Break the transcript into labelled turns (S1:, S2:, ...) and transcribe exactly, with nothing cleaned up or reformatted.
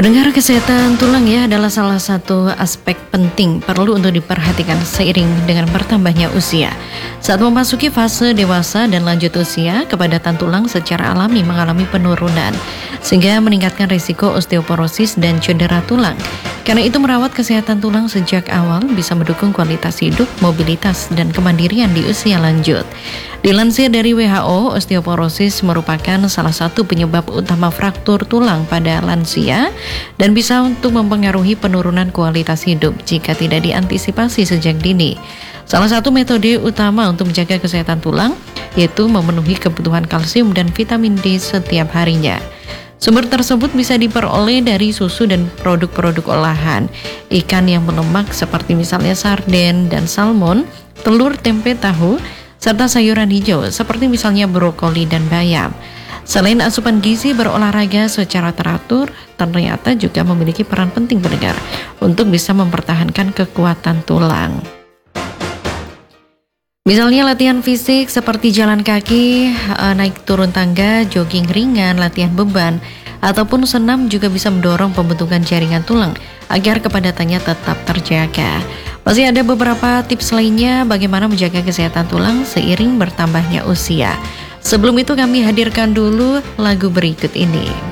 S1: Pendengar, kesehatan tulang ya adalah salah satu aspek penting perlu untuk diperhatikan seiring dengan bertambahnya usia. Saat memasuki fase dewasa dan lanjut usia, kepadatan tulang secara alami mengalami penurunan, sehingga meningkatkan risiko osteoporosis dan cedera tulang. Karena itu merawat kesehatan tulang sejak awal bisa mendukung kualitas hidup, mobilitas, dan kemandirian di usia lanjut. Dilansir dari W H O, osteoporosis merupakan salah satu penyebab utama fraktur tulang pada lansia dan bisa untuk mempengaruhi penurunan kualitas hidup jika tidak diantisipasi sejak dini. Salah satu metode utama untuk menjaga kesehatan tulang yaitu memenuhi kebutuhan kalsium dan vitamin D setiap harinya. Sumber tersebut bisa diperoleh dari susu dan produk-produk olahan, ikan yang berlemak seperti misalnya sarden dan salmon, telur, tempe, tahu, serta sayuran hijau seperti misalnya brokoli dan bayam. Selain asupan gizi, berolahraga secara teratur ternyata juga memiliki peran penting pendengar untuk bisa mempertahankan kekuatan tulang. Misalnya latihan fisik seperti jalan kaki, naik turun tangga, jogging ringan, latihan beban, ataupun senam juga bisa mendorong pembentukan jaringan tulang agar kepadatannya tetap terjaga. Masih ada beberapa tips lainnya bagaimana menjaga kesehatan tulang seiring bertambahnya usia. Sebelum itu kami hadirkan dulu lagu berikut ini.